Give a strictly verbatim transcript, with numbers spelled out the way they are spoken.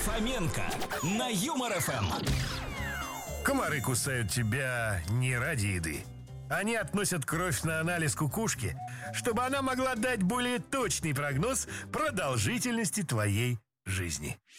Фоменко на Юмор эф эм. Комары кусают тебя не ради еды. Они относят кровь на анализ кукушки, чтобы она могла дать более точный прогноз продолжительности твоей жизни.